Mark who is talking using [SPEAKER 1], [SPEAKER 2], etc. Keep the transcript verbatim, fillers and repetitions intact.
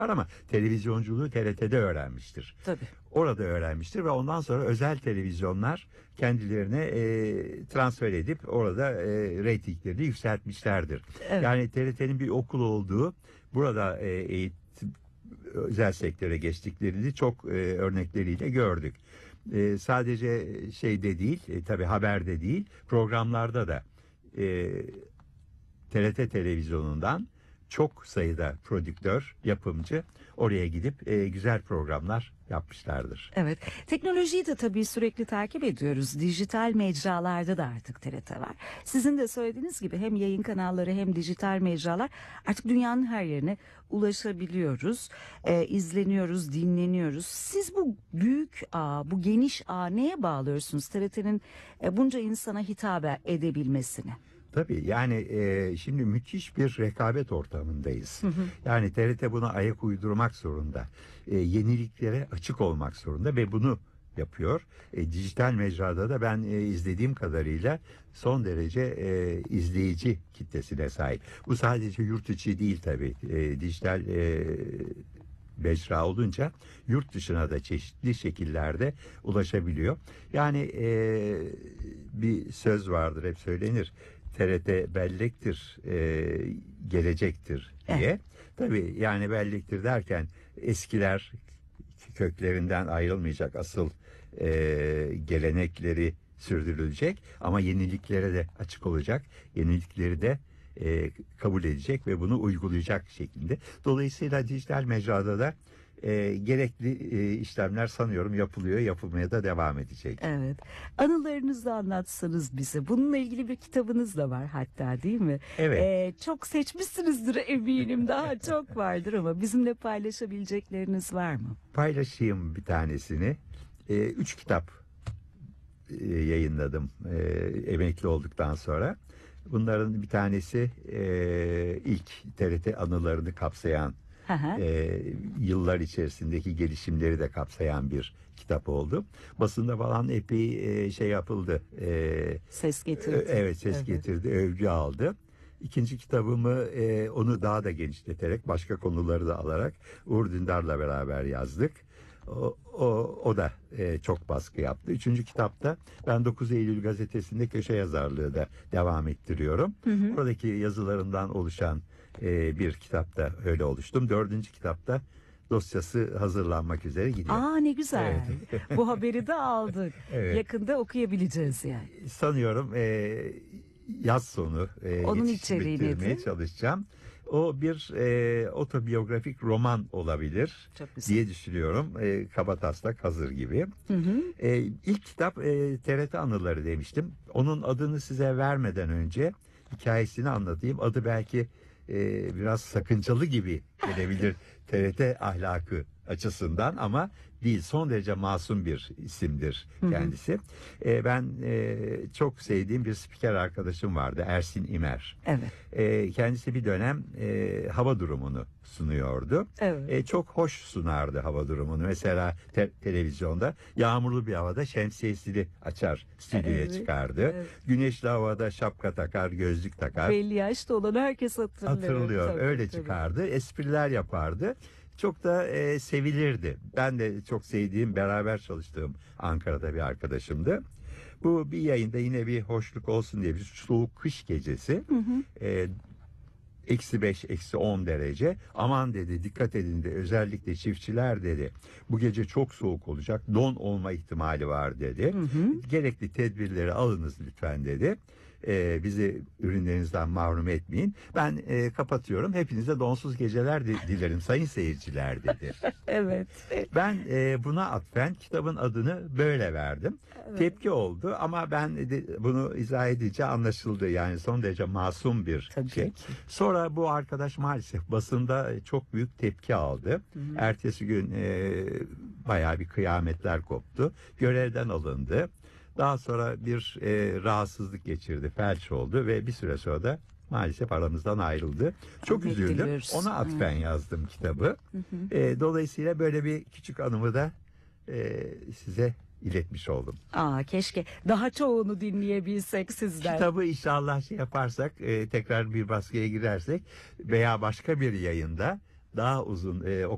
[SPEAKER 1] ama televizyonculuğu T R T'de öğrenmiştir.
[SPEAKER 2] Tabii.
[SPEAKER 1] Orada öğrenmiştir ve ondan sonra özel televizyonlar kendilerine e, transfer edip orada e, reytinglerini yükseltmişlerdir.
[SPEAKER 2] Evet.
[SPEAKER 1] Yani T R T'nin bir okul olduğu, burada e, eğitim, özel sektöre geçtiklerini çok e, örnekleriyle gördük. E, sadece şeyde değil, e, tabii haberde değil, programlarda da e, T R T televizyonundan çok sayıda prodüktör, yapımcı oraya gidip e, güzel programlar yapmışlardır.
[SPEAKER 2] Evet. Teknolojiyi de tabii sürekli takip ediyoruz. Dijital mecralarda da artık T R T var. Sizin de söylediğiniz gibi hem yayın kanalları hem dijital mecralar, artık dünyanın her yerine ulaşabiliyoruz. E, izleniyoruz, dinleniyoruz. Siz bu büyük ağ, bu geniş ağ neye bağlıyorsunuz T R T'nin e, bunca insana hitap edebilmesini?
[SPEAKER 1] Tabii yani e, şimdi müthiş bir rekabet ortamındayız. Hı hı. Yani T R T buna ayak uydurmak zorunda. E, yeniliklere açık olmak zorunda ve bunu yapıyor. E, dijital mecrada da ben e, izlediğim kadarıyla son derece e, izleyici kitlesine sahip. Bu sadece yurt içi değil tabii. E, dijital e, mecra olunca yurt dışına da çeşitli şekillerde ulaşabiliyor. Yani e, bir söz vardır, hep söylenir. T R T bellektir, e, gelecektir diye. Evet. Tabii yani bellektir derken eskiler köklerinden ayrılmayacak, asıl e, gelenekleri sürdürülecek ama yeniliklere de açık olacak, yenilikleri de e, kabul edecek ve bunu uygulayacak şeklinde. Dolayısıyla dijital mecrada da e, gerekli e, işlemler sanıyorum yapılıyor, yapılmaya da devam edecek.
[SPEAKER 2] Evet. Anılarınızı anlatsanız bize. Bununla ilgili bir kitabınız da var hatta, değil mi?
[SPEAKER 1] Evet.
[SPEAKER 2] Ee, çok seçmişsinizdir eminim. Daha çok vardır ama bizimle paylaşabilecekleriniz var mı?
[SPEAKER 1] Paylaşayım bir tanesini. E, üç kitap e, yayınladım e, emekli olduktan sonra. Bunların bir tanesi e, ilk T R T anılarını kapsayan, e, yıllar içerisindeki gelişimleri de kapsayan bir kitap oldu. Basında falan epey e, şey yapıldı. E,
[SPEAKER 2] ses getirdi.
[SPEAKER 1] Evet, ses evet. getirdi, övgü aldı. İkinci kitabımı e, onu daha da genişleterek, başka konuları da alarak Uğur Dündar'la beraber yazdık. O, o, o da e, çok baskı yaptı. Üçüncü kitapta ben dokuz Eylül gazetesinde köşe yazarlığı da devam ettiriyorum. Hı hı. Oradaki yazılarımdan oluşan e, bir kitapta öyle oluştum. Dördüncü kitapta dosyası hazırlanmak üzere gidiyor.
[SPEAKER 2] Aa, ne güzel. Evet. Bu haberi de aldık. Evet. Yakında okuyabileceğiz yani.
[SPEAKER 1] Sanıyorum e, yaz sonu e,
[SPEAKER 2] onun içeriğine
[SPEAKER 1] çalışacağım. O bir e, otobiyografik roman olabilir diye düşünüyorum. E, kabataslak hazır gibi. Hı hı. E, ilk kitap e, T R T Anıları demiştim. Onun adını size vermeden önce hikayesini anlatayım. Adı belki e, biraz sakıncalı gibi gelebilir T R T ahlakı açısından ama değil, son derece masum bir isimdir kendisi. Hı hı. E, ben e, çok sevdiğim bir spiker arkadaşım vardı, Ersin İmer.
[SPEAKER 2] Evet.
[SPEAKER 1] E, kendisi bir dönem e, hava durumunu sunuyordu. Evet. E, çok hoş sunardı hava durumunu. Mesela te- televizyonda yağmurlu bir havada şemsiyesini açar, stüdyoya evet. çıkardı. Evet. Güneşli havada şapka takar, gözlük takar.
[SPEAKER 2] Belli yaşta olan herkes hatırlıyor.
[SPEAKER 1] Hatırlıyor. Tabii, öyle tabii. çıkardı. Espriler yapardı. Çok da e, sevilirdi. Ben de çok sevdiğim, beraber çalıştığım Ankara'da bir arkadaşımdı. Bu bir yayında yine bir hoşluk olsun diye bir soğuk kış gecesi. Hı hı. E, Eksi beş, eksi on derece. Aman dedi, dikkat edin de, özellikle çiftçiler dedi. Bu gece çok soğuk olacak, don olma ihtimali var dedi. Hı hı. Gerekli tedbirleri alınız lütfen dedi. Ee, bizi ürünlerinizden mahrum etmeyin. Ben e, kapatıyorum. Hepinize donsuz geceler de, dilerim sayın seyirciler dedi.
[SPEAKER 2] Evet.
[SPEAKER 1] Ben e, buna atfen kitabın adını böyle verdim. Evet. Tepki oldu ama ben de, bunu izah edince anlaşıldı. Yani son derece masum bir Tabii şey. Ki. Sonra bu arkadaş maalesef basında çok büyük tepki aldı. Hı hı. Ertesi gün e, bayağı bir kıyametler koptu. Görevden alındı. Daha sonra bir e, rahatsızlık geçirdi, felç oldu ve bir süre sonra da maalesef aramızdan ayrıldı. Çok Ahmet üzüldüm. Diliyoruz. Ona atfen hmm. yazdım kitabı. Hı hı. E, dolayısıyla böyle bir küçük anımı da e, size iletmiş oldum.
[SPEAKER 2] Aa, keşke daha çoğunu dinleyebilsek sizden.
[SPEAKER 1] Kitabı inşallah şey yaparsak, e, tekrar bir baskıya girersek veya başka bir yayında daha uzun e,